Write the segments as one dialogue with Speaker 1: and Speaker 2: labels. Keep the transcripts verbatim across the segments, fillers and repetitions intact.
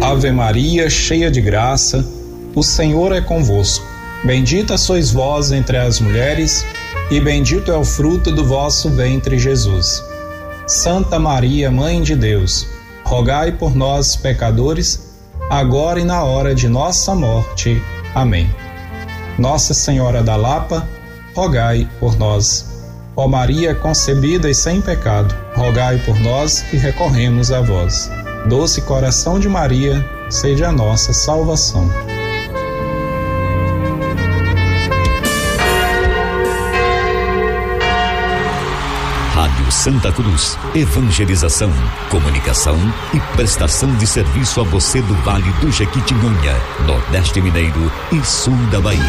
Speaker 1: Ave Maria, cheia de graça, o Senhor é convosco. Bendita sois vós entre as mulheres, e bendito é o fruto do vosso ventre, Jesus. Santa Maria, Mãe de Deus, rogai por nós, pecadores, agora e na hora de nossa morte. Amém. Nossa Senhora da Lapa, rogai por nós. Ó Maria concebida e sem pecado, rogai por nós que recorremos a vós. Doce coração de Maria, seja a nossa salvação.
Speaker 2: Rádio Santa Cruz, evangelização, comunicação e prestação de serviço a você do Vale do Jequitinhonha, Nordeste Mineiro e Sul da Bahia.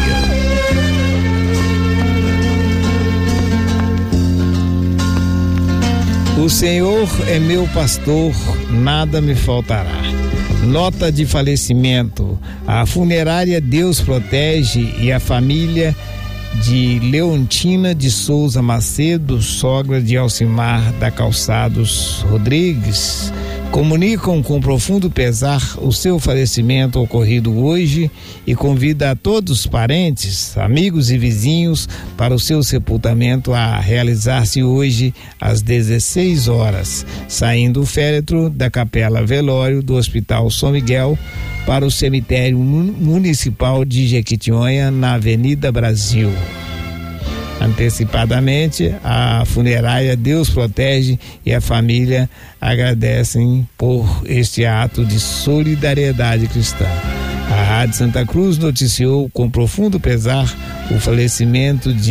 Speaker 3: O Senhor é meu pastor, nada me faltará. Nota de falecimento: a funerária Deus Protege e a família de Leontina de Souza Macedo, sogra de Alcimar da Calçados Rodrigues, comunicam com profundo pesar o seu falecimento ocorrido hoje e convida a todos os parentes, amigos e vizinhos para o seu sepultamento a realizar-se hoje às dezesseis horas, saindo o féretro da Capela Velório do Hospital São Miguel para o cemitério municipal de Jequitinhonha, na Avenida Brasil. Antecipadamente, a funerária Deus Protege e a família agradecem por este ato de solidariedade cristã. A Rádio Santa Cruz noticiou com profundo pesar o falecimento de